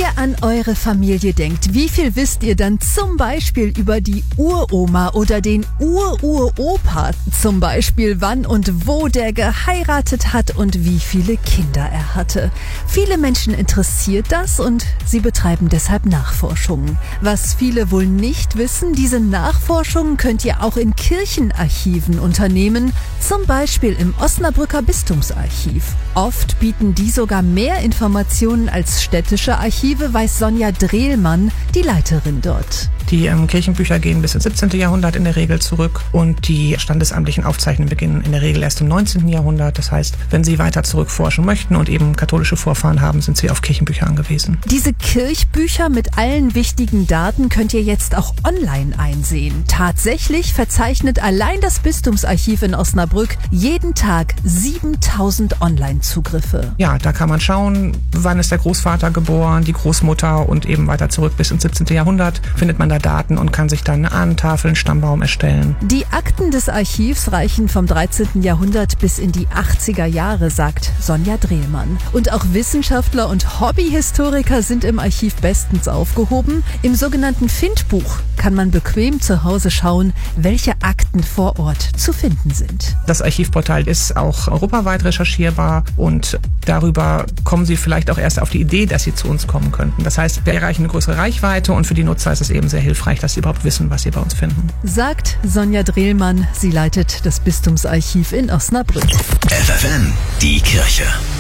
ihr an eure Familie denkt, wie viel wisst ihr dann zum Beispiel über die Uroma oder den Uropa? Zum Beispiel, wann und wo der geheiratet hat und wie viele Kinder er hatte. Viele Menschen interessiert das und sie betreiben deshalb Nachforschungen. Was viele wohl nicht wissen, diese Nachforschungen könnt ihr auch in Kirchenarchiven unternehmen, zum Beispiel im Osnabrücker Bistumsarchiv. Oft bieten die sogar mehr Informationen als städtische Archive, weiß Sonja Drehlmann, die Leiterin dort. Die Kirchenbücher gehen bis ins 17. Jahrhundert in der Regel zurück und die standesamtlichen Aufzeichnungen beginnen in der Regel erst im 19. Jahrhundert. Das heißt, wenn Sie weiter zurückforschen möchten und eben katholische Vorfahren haben, sind Sie auf Kirchenbücher angewiesen. Diese Kirchbücher mit allen wichtigen Daten könnt ihr jetzt auch online einsehen. Tatsächlich verzeichnet allein das Bistumsarchiv in Osnabrück jeden Tag 7000 Online-Zugriffe. Ja, da kann man schauen, wann ist der Großvater geboren, die Großmutter und eben weiter zurück bis ins 17. Jahrhundert findet man da Daten und kann sich dann eine Ahnentafel, einen Stammbaum erstellen. Die Akten des Archivs reichen vom 13. Jahrhundert bis in die 80er Jahre, sagt Sonja Drehlmann. Und auch Wissenschaftler und Hobbyhistoriker sind im Archiv bestens aufgehoben. Im sogenannten Findbuch kann man bequem zu Hause schauen, welche Akten vor Ort zu finden sind. Das Archivportal ist auch europaweit recherchierbar und darüber kommen Sie vielleicht auch erst auf die Idee, dass Sie zu uns kommen könnten. Das heißt, wir erreichen eine größere Reichweite und für die Nutzer ist es eben sehr hilfreich, dass sie überhaupt wissen, was sie bei uns finden. Sagt Sonja Drehlmann. Sie leitet das Bistumsarchiv in Osnabrück. FFN, die Kirche.